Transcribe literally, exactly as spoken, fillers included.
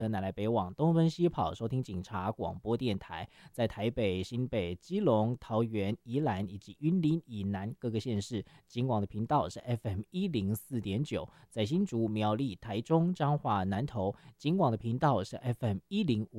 南来北往，东奔西跑，收听警察广播电台，在台北、新北、基隆、桃园、宜兰以及云林以南各个县市，警广的频道是 F M 一零四点九，在新竹、苗栗、台中、彰化、南投，警广的频道是 F M 一零